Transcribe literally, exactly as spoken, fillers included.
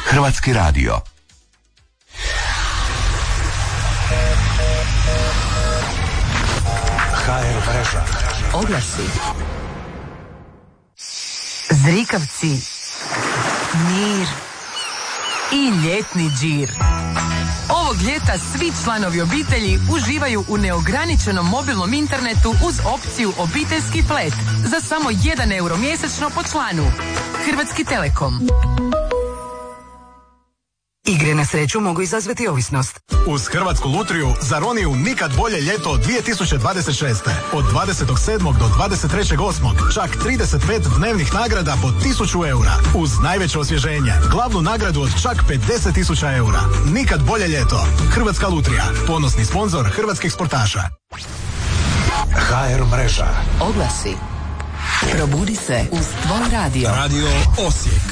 Hrvatski radio. ha er mreža. Oglasi. Zrikavci. Mir. I ljetni džir. Ovog ljeta svi članovi obitelji uživaju u neograničenom mobilnom internetu uz opciju obiteljski plet za samo jedan euro mjesečno po članu. Hrvatski Telekom. Igre na sreću mogu izazvati ovisnost. Uz Hrvatsku lutriju za Roniju nikad bolje ljeto dvije tisuće dvadeset šeste. Od dvadesetog sedmog do dvadeset trećeg osmog čak trideset pet dnevnih nagrada po tisuću eura. Uz najveće osvježenje, glavnu nagradu od čak pedeset tisuća eura. Nikad bolje ljeto. Hrvatska lutrija, ponosni sponzor hrvatskih sportaša. ha er mreža. Oglasi. Probudi se uz tvoj radio. Radio Osijek.